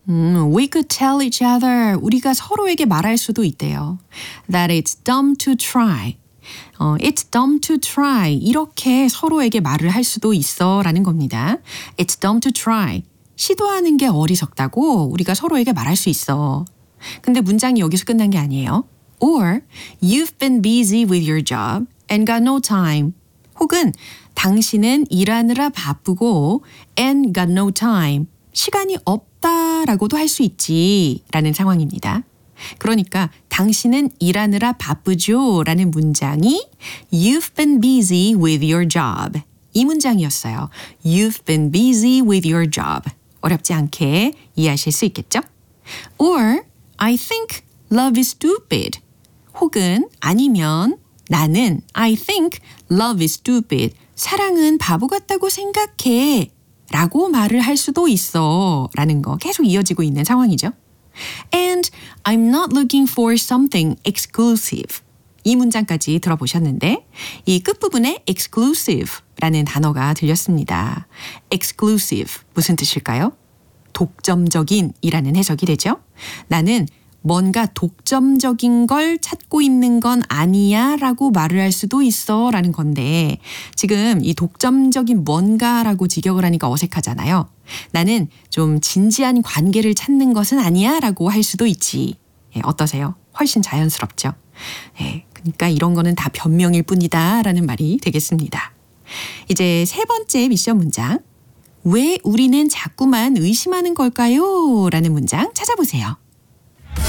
We could tell each other. 우리가 서로에게 말할 수도 있대요. That it's dumb to try. It's dumb to try. 이렇게 서로에게 말을 할 수도 있어 라는 겁니다. It's dumb to try. 시도하는 게 어리석다고 우리가 서로에게 말할 수 있어. 근데 문장이 여기서 끝난 게 아니에요. Or you've been busy with your job and got no time. 혹은 당신은 일하느라 바쁘고 and got no time. 시간이 없다라고도 할 수 있지 라는 상황입니다. 그러니까 당신은 일하느라 바쁘죠 라는 문장이 You've been busy with your job. 이 문장이었어요. You've been busy with your job. 어렵지 않게 이해하실 수 있겠죠? Or I think love is stupid. 혹은 아니면 나는 I think love is stupid. 사랑은 바보 같다고 생각해 라고 말을 할 수도 있어 라는 거 계속 이어지고 있는 상황이죠. And I'm not looking for something exclusive. 이 문장까지 들어보셨는데 이 끝부분에 exclusive라는 단어가 들렸습니다. exclusive 무슨 뜻일까요? 독점적인 이라는 해석이 되죠. 나는 뭔가 독점적인 걸 찾고 있는 건 아니야 라고 말을 할 수도 있어 라는 건데 지금 이 독점적인 뭔가라고 직역을 하니까 어색하잖아요. 나는 좀 진지한 관계를 찾는 것은 아니야 라고 할 수도 있지. 어떠세요? 훨씬 자연스럽죠. 그러니까 이런 거는 다 변명일 뿐이다 라는 말이 되겠습니다. 이제 세 번째 미션 문장. 왜 우리는 자꾸만 의심하는 걸까요? 라는 문장 찾아보세요.